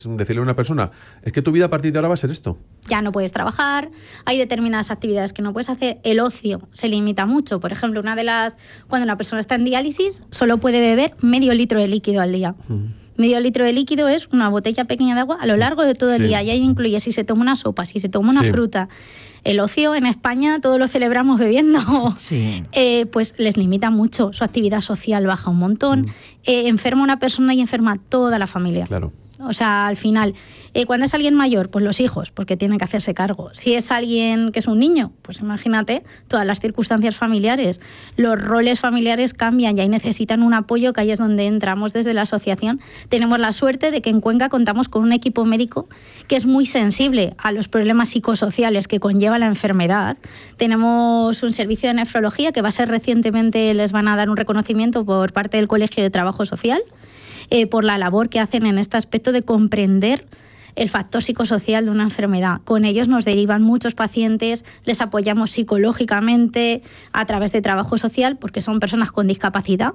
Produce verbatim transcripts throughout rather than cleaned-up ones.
decirle a una persona, es que tu vida a partir de ahora va a ser esto. Ya no puedes trabajar, hay determinadas actividades que no puedes hacer, el ocio se limita mucho. Por ejemplo, una de las cuando una persona está en diálisis, solo puede beber medio litro de líquido al día. Mm. Medio litro de líquido es una botella pequeña de agua a lo largo de todo el sí. día. Y ahí incluye si se toma una sopa, si se toma una sí. fruta. El ocio en España todos lo celebramos bebiendo. Sí. Eh, pues les limita mucho. Su actividad social baja un montón. Mm. Eh, enferma una persona y enferma toda la familia. Claro. O sea, al final, eh, cuando es alguien mayor, pues los hijos, porque tienen que hacerse cargo. Si es alguien que es un niño, pues imagínate todas las circunstancias familiares. Los roles familiares cambian y ahí necesitan un apoyo, que ahí es donde entramos desde la asociación. Tenemos la suerte de que en Cuenca contamos con un equipo médico que es muy sensible a los problemas psicosociales que conlleva la enfermedad. Tenemos un servicio de nefrología que va a ser recientemente, les van a dar un reconocimiento por parte del Colegio de Trabajo Social, Eh, por la labor que hacen en este aspecto de comprender el factor psicosocial de una enfermedad. Con ellos nos derivan muchos pacientes, les apoyamos psicológicamente a través de trabajo social, porque son personas con discapacidad.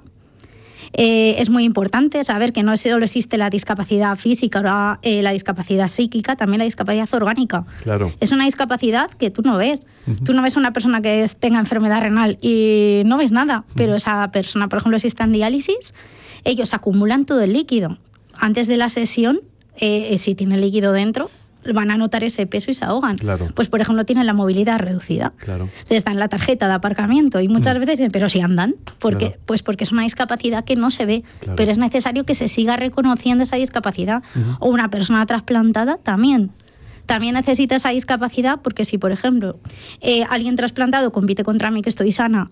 Eh, es muy importante saber que no solo existe la discapacidad física, ahora, eh, la discapacidad psíquica, también la discapacidad orgánica. Claro. Es una discapacidad que tú no ves. Uh-huh. Tú no ves a una persona que es, tenga enfermedad renal y no ves nada, uh-huh. pero esa persona, por ejemplo, si está en diálisis, ellos acumulan todo el líquido. Antes de la sesión, eh, si tiene líquido dentro, van a notar ese peso y se ahogan. Claro. Pues, por ejemplo, tienen la movilidad reducida. Claro. Les dan la tarjeta de aparcamiento y muchas mm. veces dicen, pero si andan. ¿Por qué? Claro. Pues porque es una discapacidad que no se ve, claro. pero es necesario que se siga reconociendo esa discapacidad. Uh-huh. O una persona trasplantada también. También necesita esa discapacidad porque si, por ejemplo, eh, alguien trasplantado compite contra mí, que estoy sana,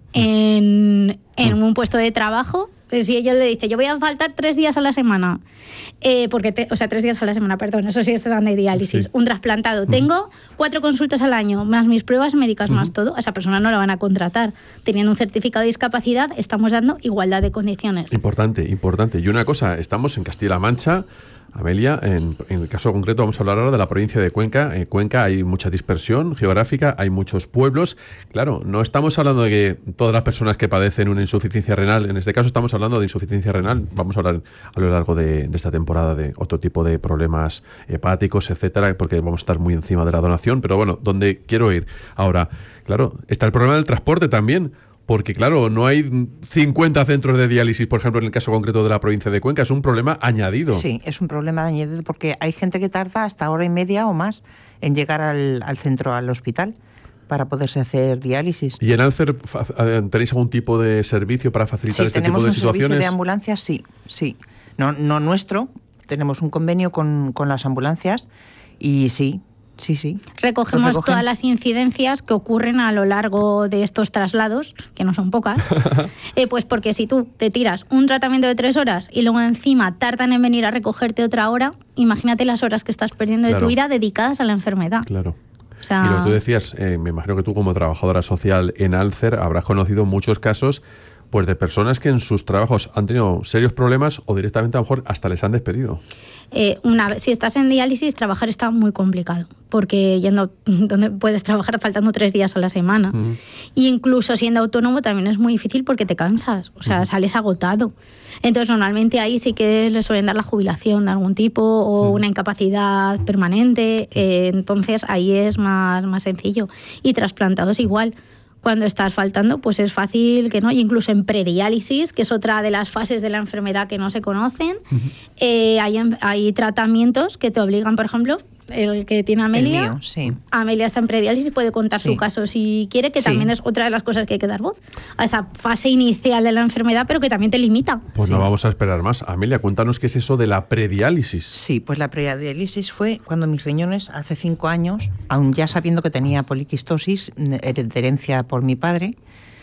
en, en un puesto de trabajo, si ella le dice, yo voy a faltar tres días a la semana, eh, porque te, o sea, tres días a la semana, perdón, eso sí es de diálisis, sí. un trasplantado, uh-huh. tengo cuatro consultas al año, más mis pruebas médicas, uh-huh. más todo, a esa persona no la van a contratar. Teniendo un certificado de discapacidad, estamos dando igualdad de condiciones. Importante, importante. Y una cosa, estamos en Castilla-La Mancha. Amelia, en, en el caso concreto vamos a hablar ahora de la provincia de Cuenca. En Cuenca hay mucha dispersión geográfica, hay muchos pueblos. Claro, no estamos hablando de que todas las personas que padecen una insuficiencia renal, en este caso estamos hablando de insuficiencia renal. Vamos a hablar a lo largo de, de esta temporada de otro tipo de problemas hepáticos, etcétera, porque vamos a estar muy encima de la donación. Pero bueno, donde quiero ir ahora, claro, está el problema del transporte también. Porque, claro, no hay cincuenta centros de diálisis, por ejemplo, en el caso concreto de la provincia de Cuenca. Es un problema añadido. Sí, es un problema añadido porque hay gente que tarda hasta hora y media o más en llegar al, al centro, al hospital, para poderse hacer diálisis. ¿Y en Alcer tenéis algún tipo de servicio para facilitar sí, este tipo de situaciones? Sí, tenemos un servicio de ambulancias, sí, sí. No, no nuestro, tenemos un convenio con, con las ambulancias y sí, Sí, sí. Recogemos todas las incidencias que ocurren a lo largo de estos traslados, que no son pocas, eh, pues porque si tú te tiras un tratamiento de tres horas y luego encima tardan en venir a recogerte otra hora, imagínate las horas que estás perdiendo claro. de tu vida dedicadas a la enfermedad. Claro. O sea, y lo que tú decías, eh, me imagino que tú como trabajadora social en Alcer habrás conocido muchos casos pues de personas que en sus trabajos han tenido serios problemas o directamente a lo mejor hasta les han despedido. Eh, una vez, si estás en diálisis, trabajar está muy complicado, porque yendo donde puedes trabajar faltando tres días a la semana. Uh-huh. E incluso siendo autónomo también es muy difícil porque te cansas, o sea, uh-huh. sales agotado. Entonces, normalmente ahí sí que les suelen dar la jubilación de algún tipo o uh-huh. una incapacidad permanente, eh, entonces ahí es más, más sencillo. Y trasplantados igual. Cuando estás faltando, pues es fácil que no, y incluso en prediálisis, que es otra de las fases de la enfermedad que no se conocen, uh-huh. eh, hay, hay tratamientos que te obligan, por ejemplo, el que tiene Amelia, el mío, sí. Amelia está en prediálisis, puede contar sí. su caso si quiere, que sí. también es otra de las cosas que hay que dar voz, a esa fase inicial de la enfermedad, pero que también te limita. Pues sí. no vamos a esperar más. Amelia, cuéntanos qué es eso de la prediálisis. Sí, pues la prediálisis fue cuando mis riñones, hace cinco años, aún ya sabiendo que tenía poliquistosis, de herencia por mi padre,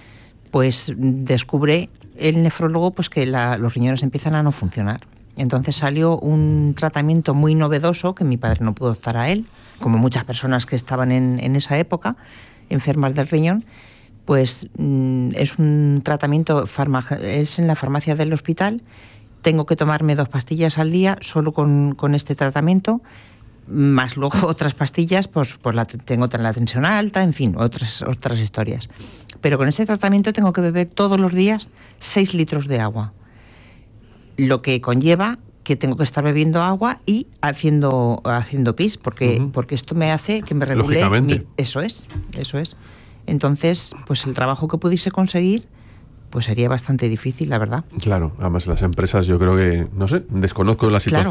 pues descubre el nefrólogo pues que la, los riñones empiezan a no funcionar. Entonces salió un tratamiento muy novedoso que mi padre no pudo optar a él, como muchas personas que estaban en, en esa época, enfermas del riñón, pues mm, es un tratamiento, farma, es en la farmacia del hospital, tengo que tomarme dos pastillas al día solo con, con este tratamiento, más luego otras pastillas, pues, pues la, tengo la tensión alta, en fin, otras, otras historias. Pero con este tratamiento tengo que beber todos los días seis litros de agua. Lo que conlleva que tengo que estar bebiendo agua y haciendo haciendo pis, porque uh-huh. porque esto me hace que me regule mi, eso es, eso es. Entonces, pues el trabajo que pudiese conseguir pues sería bastante difícil, la verdad. Claro, además las empresas yo creo que, no sé, desconozco la situación. Claro.